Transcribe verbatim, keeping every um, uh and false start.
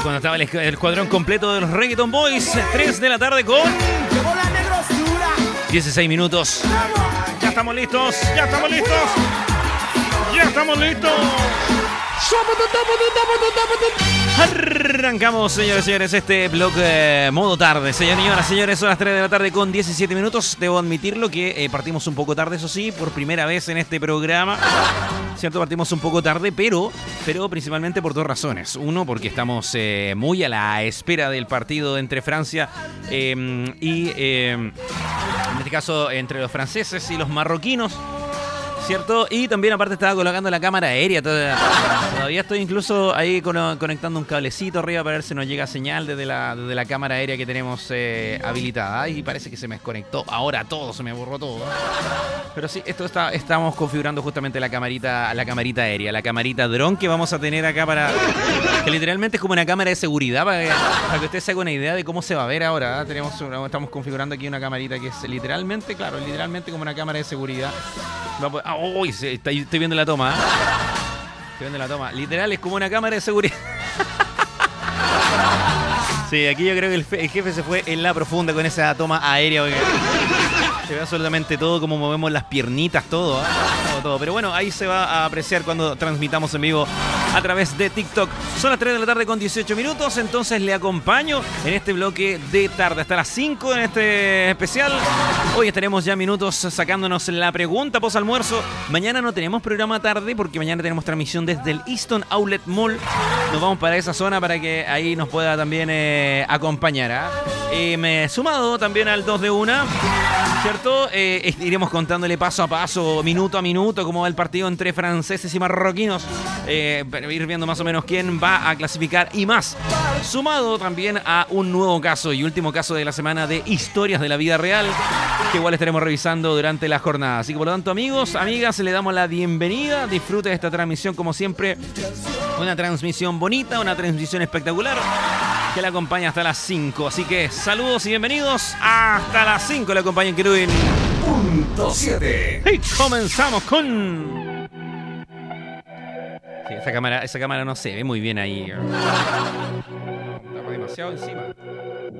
Ahí cuando estaba el, el escuadrón completo de los Reggaeton Boys, tres de la tarde con dieciséis minutos. Ya estamos listos, ya estamos listos, ya estamos listos. Arrancamos, señores y señores, este blog eh, modo tarde. Señoras y señoras, señores, son las tres de la tarde con diecisiete minutos. Debo admitirlo que eh, partimos un poco tarde, eso sí, por primera vez en este programa. Cierto, partimos un poco tarde, pero, pero principalmente por dos razones. Uno, porque estamos eh, muy a la espera del partido entre Francia eh, y, eh, en este caso, entre los franceses y los marroquinos. ¿Cierto? Y también aparte estaba colocando la cámara aérea. Todavía, todavía estoy incluso ahí con, conectando un cablecito arriba para ver si nos llega señal desde la, desde la cámara aérea que tenemos eh, habilitada. Y parece que se me desconectó. Ahora todo, se me borró todo. Pero sí, esto está, estamos configurando justamente la camarita, la camarita aérea, la camarita dron que vamos a tener acá para... Que literalmente es como una cámara de seguridad para que, para que usted se haga una idea de cómo se va a ver ahora. ¿eh? Tenemos, estamos configurando aquí una camarita que es literalmente, claro, literalmente como una cámara de seguridad. Ah, uy, estoy, estoy viendo la toma. ¿eh? Estoy viendo la toma. Literal, es como una cámara de seguridad. Sí, aquí yo creo que el, el jefe se fue en la profunda con esa toma aérea. Porque se ve absolutamente todo, como movemos las piernitas, todo, ¿eh? todo, todo. Pero bueno, ahí se va a apreciar cuando transmitamos en vivo a través de TikTok. Son las tres de la tarde con dieciocho minutos, entonces le acompaño en este bloque de tarde hasta las cinco en este especial. Hoy estaremos ya minutos sacándonos la pregunta post almuerzo. Mañana no tenemos programa tarde porque mañana tenemos transmisión desde el Easton Outlet Mall. Nos vamos para esa zona para que ahí nos pueda también eh, acompañar. ¿eh? Eh, me he sumado también al dos de una, ¿cierto? Eh, iremos contándole paso a paso, minuto a minuto, cómo va el partido entre franceses y marroquinos. Eh, ir viendo más o menos quién va a clasificar y más. Sumado también a un nuevo caso y último caso de la semana de historias de la vida real, que igual estaremos revisando durante la jornada. Así que por lo tanto, amigos, amigas, le damos la bienvenida. Disfrute de esta transmisión como siempre. Una transmisión bonita, una transmisión espectacular que la acompaña hasta las cinco. Así que saludos y bienvenidos. Hasta las cinco le acompaña en Kerubin. Punto siete. Y comenzamos con... Sí, esa cámara, esa cámara no se ve muy bien ahí. Está demasiado encima.